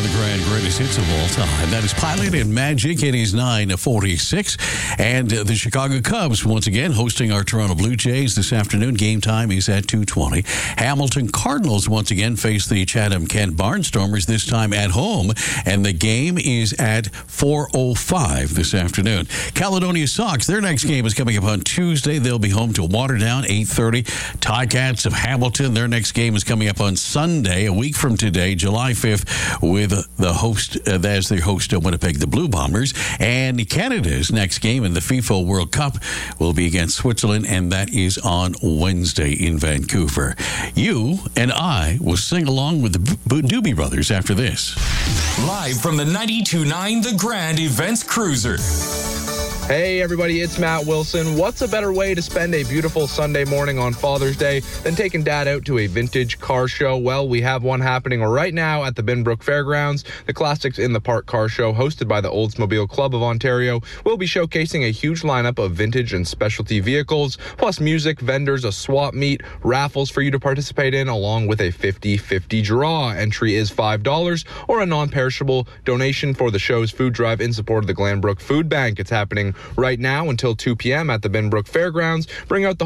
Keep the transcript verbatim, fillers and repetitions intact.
the grand greatest hits of all time. That is Pilot and Magic. It is nine forty-six. And uh, the Chicago Cubs, once again, hosting our Toronto Blue Jays this afternoon. Game time is at two twenty. Hamilton Cardinals, once again, face the Chatham-Kent Barnstormers, this time at home. And the game is at four oh five this afternoon. Caledonia Sox, their next game is coming up on Tuesday. They'll be home to Waterdown, eight thirty. Ticats of Hamilton, their next game is coming up on Sunday, a week from today, July fifth, with the host, uh, as their host of Winnipeg, the Blue Bombers. And Canada's next game in the FIFA World Cup will be against Switzerland, and that is on Wednesday in Vancouver. You and I will sing along with the B- Doobie Brothers after this. Live from the ninety-two point nine The Grand Events Cruiser. Hey everybody, it's Matt Wilson. What's a better way to spend a beautiful Sunday morning on Father's Day than taking Dad out to a vintage car show? Well, we have one happening right now at the Binbrook Fairgrounds. The Classics in the Park car show, hosted by the Oldsmobile Club of Ontario, will be showcasing a huge lineup of vintage and specialty vehicles, plus music, vendors, a swap meet, raffles for you to participate in, along with a fifty-fifty draw. Entry is five dollars or a non-perishable donation for the show's food drive in support of the Glanbrook Food Bank. It's happening right now until two p.m. at the Binbrook Fairgrounds. Bring out the